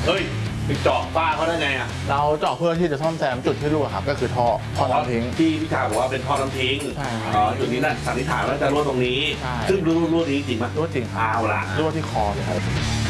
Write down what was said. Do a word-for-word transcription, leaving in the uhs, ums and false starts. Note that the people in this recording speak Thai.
เฮ้ยไปเจาะฝ้าเขาได้ไงอ่ะเราเจาะเพื่อที่จะซ่อมแซมจุดที่รั่วครับก็คือท่อท่อน้ำทิ้งที่พี่ชายบอกว่าเป็นท่อน้ำทิ้งอ๋อจุดนี้น่ะสันนิษฐานว่าจะรั่วตรงนี้ซึ่งรั่วรั่วนี้จริงไหมรั่วจริงเอาล่ะรั่วที่คอเลยครับ